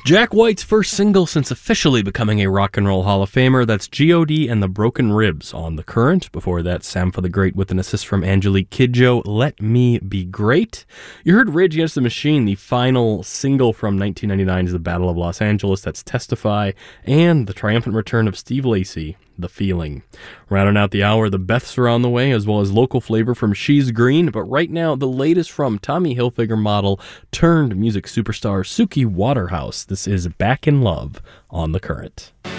Jack White's first single since officially becoming a Rock and Roll Hall of Famer, that's G.O.D. and the Broken Ribs on The Current. Before that, Sam for the Great with an assist from Angelique Kidjo, Let Me Be Great. You heard Rage Against the Machine, the final single from 1999's The Battle of Los Angeles, that's Testify, and the triumphant return of Steve Lacy, The Feeling. Rounding out the hour, the Beths are on the way, as well as local flavor from She's Green, but right now, the latest from Tommy Hilfiger model turned music superstar Suki Waterhouse. This is Back in Love on The Current.